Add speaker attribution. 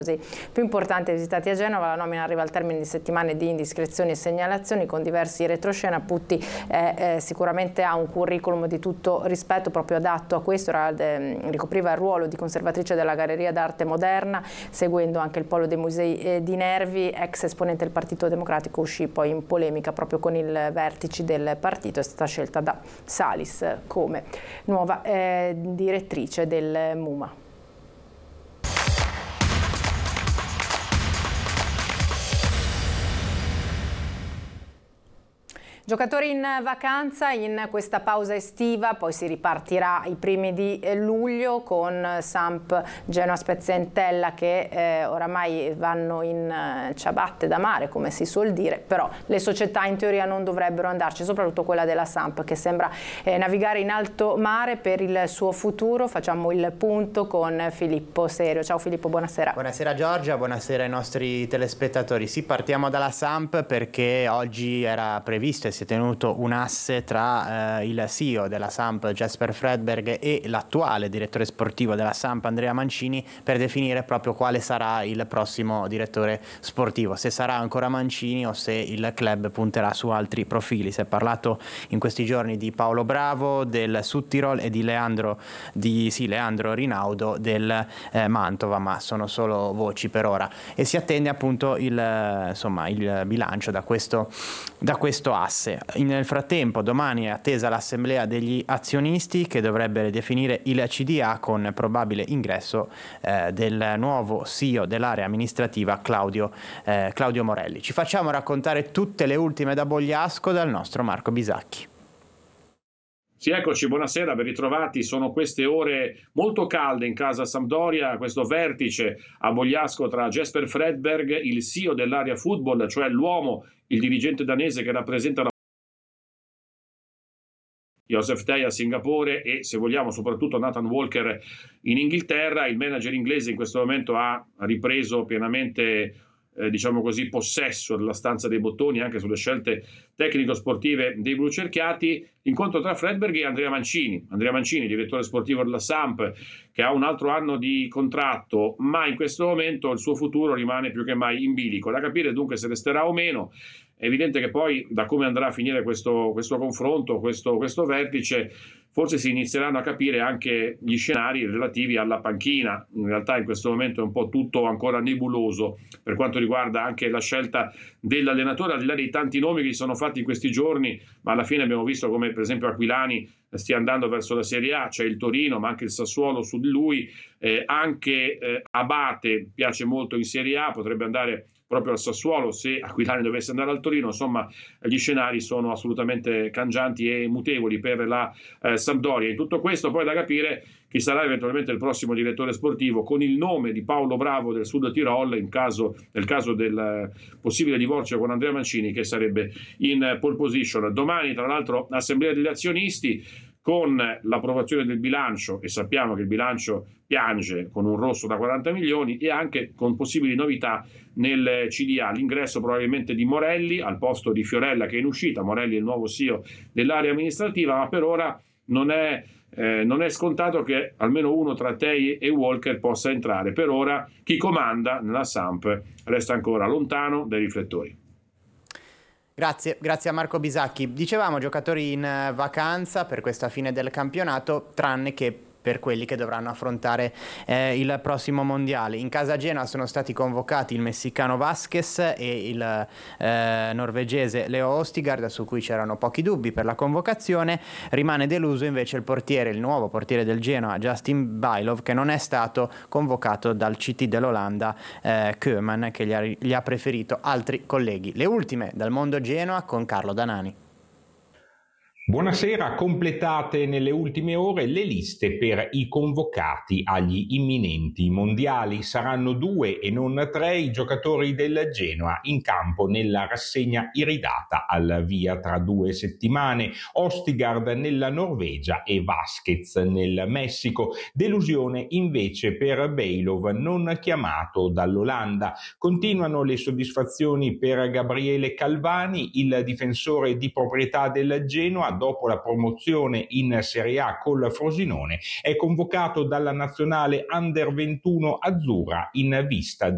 Speaker 1: più importanti visitati a Genova. La nomina arriva al termine di settimane di indiscrezioni e segnalazioni con diversi retroscena. Putti sicuramente ha un curriculum di tutto rispetto, proprio adatto a questo. Ricopriva il ruolo di conservatrice della Galleria d'Arte Moderna, seguendo anche il polo dei musei di Nervi. Ex esponente del Partito Democratico, uscì poi in polemica proprio con i vertici del partito. È stata scelta da Salis come nuova direttrice del MUMA. Giocatori in vacanza in questa pausa estiva, poi si ripartirà i primi di luglio con Samp, Genoa, Spezia, Entella che oramai vanno in ciabatte da mare, come si suol dire, però le società in teoria non dovrebbero andarci, soprattutto quella della Samp che sembra navigare in alto mare per il suo futuro. Facciamo il punto con Filippo Serio. Ciao Filippo, buonasera.
Speaker 2: Buonasera Giorgia, buonasera ai nostri telespettatori. Sì, partiamo dalla Samp perché oggi era previsto e si è tenuto un asse tra il CEO della Samp Jesper Fredberg e l'attuale direttore sportivo della Samp Andrea Mancini per definire proprio quale sarà il prossimo direttore sportivo, se sarà ancora Mancini o se il club punterà su altri profili. Si è parlato in questi giorni di Paolo Bravo del Südtirol e di Leandro Rinaudo del Mantova, ma sono solo voci per ora e si attende appunto il bilancio da questo asse. Nel frattempo domani è attesa l'assemblea degli azionisti che dovrebbe definire il CDA con probabile ingresso del nuovo CEO dell'area amministrativa Claudio Morelli. Ci facciamo raccontare tutte le ultime da Bogliasco dal nostro Marco Bisacchi.
Speaker 3: Sì, eccoci, buonasera, ben ritrovati. Sono queste ore molto calde in casa Sampdoria, questo vertice a Bogliasco tra Jesper Fredberg, il CEO dell'area football, cioè l'uomo, il dirigente danese che rappresenta la Joseph Tay a Singapore e, se vogliamo, soprattutto Nathan Walker in Inghilterra. Il manager inglese in questo momento ha ripreso pienamente possesso della stanza dei bottoni anche sulle scelte tecnico-sportive dei blucerchiati. L'incontro tra Fredberg e Andrea Mancini, direttore sportivo della Samp, che ha un altro anno di contratto, ma in questo momento il suo futuro rimane più che mai in bilico. Da capire dunque se resterà o meno. È evidente che poi, da come andrà a finire questo confronto, questo vertice, forse si inizieranno a capire anche gli scenari relativi alla panchina. In realtà in questo momento è un po' tutto ancora nebuloso per quanto riguarda anche la scelta dell'allenatore, al di là dei tanti nomi che sono fatti in questi giorni, ma alla fine abbiamo visto come per esempio Aquilani stia andando verso la Serie A, c'è il Torino, ma anche il Sassuolo su di lui, anche Abate piace molto in Serie A, potrebbe andare proprio al Sassuolo se Aquilani dovesse andare al Torino. Insomma, gli scenari sono assolutamente cangianti e mutevoli per la Sampdoria. In tutto questo poi da capire chi sarà eventualmente il prossimo direttore sportivo, con il nome di Paolo Bravo del Sud Tirol nel caso del possibile divorzio con Andrea Mancini, che sarebbe in pole position. Domani tra l'altro assemblea degli azionisti con l'approvazione del bilancio, e sappiamo che il bilancio piange con un rosso da 40 milioni, e anche con possibili novità nel CDA, l'ingresso probabilmente di Morelli al posto di Fiorella che è in uscita. Morelli è il nuovo CEO dell'area amministrativa, ma per ora non è scontato che almeno uno tra Tay e Walker possa entrare. Per ora chi comanda nella Samp resta ancora lontano dai riflettori.
Speaker 2: Grazie a Marco Bisacchi. Dicevamo giocatori in vacanza per questa fine del campionato, tranne che per quelli che dovranno affrontare il prossimo mondiale. In casa Genoa sono stati convocati il messicano Vasquez e il norvegese Leo Ostigard, su cui c'erano pochi dubbi per la convocazione. Rimane deluso invece il nuovo portiere del Genoa, Justin Bijlow, che non è stato convocato dal CT dell'Olanda, Koeman, che gli ha preferito altri colleghi. Le ultime dal mondo Genoa con Carlo Danani.
Speaker 4: Buonasera, completate nelle ultime ore le liste per i convocati agli imminenti mondiali. Saranno 2 e non 3 i giocatori del Genoa in campo nella rassegna iridata al via tra 2 settimane. Ostigard nella Norvegia e Vasquez nel Messico. Delusione invece per Bijlow, non chiamato dall'Olanda. Continuano le soddisfazioni per Gabriele Calvani, il difensore di proprietà del Genoa. Dopo la promozione in Serie A col Frosinone, è convocato dalla nazionale Under 21 azzurra in vista